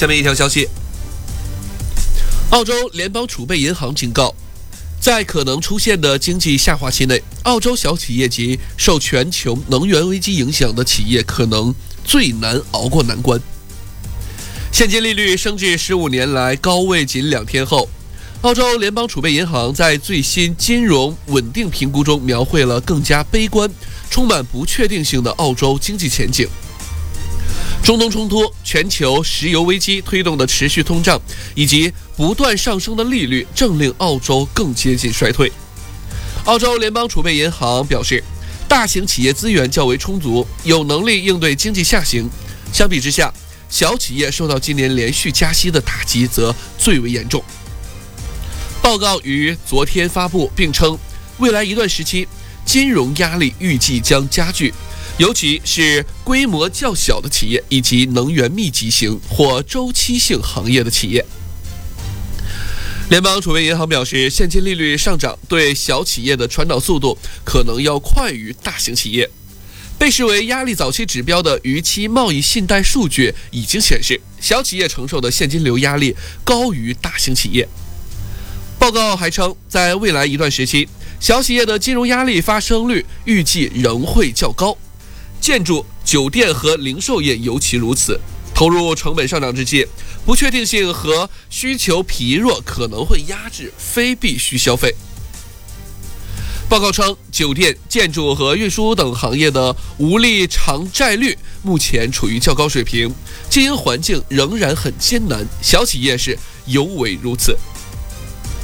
下面一条消息，澳洲联邦储备银行警告，在可能出现的经济下滑期内，澳洲小企业及受全球能源危机影响的企业可能最难熬过难关。现金利率升至15年来高位仅2天后，澳洲联邦储备银行在最新金融稳定评估中描绘了更加悲观、充满不确定性的澳洲经济前景。中东冲突、全球石油危机推动的持续通胀以及不断上升的利率，正令澳洲更接近衰退。澳洲联邦储备银行表示，大型企业资源较为充足，有能力应对经济下行。相比之下，小企业受到今年连续加息的打击则最为严重。报告于昨天发布，并称未来一段时期金融压力预计将加剧，尤其是规模较小的企业以及能源密集型或周期性行业的企业。联邦储备银行表示，现金利率上涨对小企业的传导速度可能要快于大型企业。被视为压力早期指标的逾期贸易信贷数据已经显示，小企业承受的现金流压力高于大型企业。报告还称，在未来一段时期，小企业的金融压力发生率预计仍会较高，建筑、酒店和零售业尤其如此。投入成本上涨之际，不确定性和需求疲弱可能会压制非必需消费。报告称，酒店、建筑和运输等行业的无力偿债率目前处于较高水平，经营环境仍然很艰难，小企业是尤为如此。